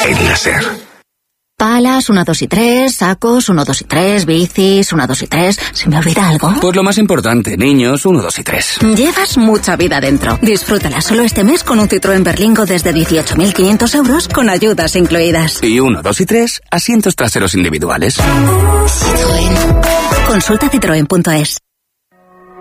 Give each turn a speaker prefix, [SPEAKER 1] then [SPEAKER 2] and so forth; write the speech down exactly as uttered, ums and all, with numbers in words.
[SPEAKER 1] Enlacer.
[SPEAKER 2] Palas, uno, dos y tres, sacos, uno, dos y tres, bicis, uno, dos y tres. ¿Se me olvida algo?
[SPEAKER 3] Pues lo más importante, niños, uno, dos y tres.
[SPEAKER 2] Llevas mucha vida dentro. Disfrútala solo este mes con un Citroën Berlingo desde dieciocho mil quinientos euros con ayudas incluidas.
[SPEAKER 3] Y uno, dos y tres, asientos traseros individuales.
[SPEAKER 2] Citroën. Consulta citroen punto es.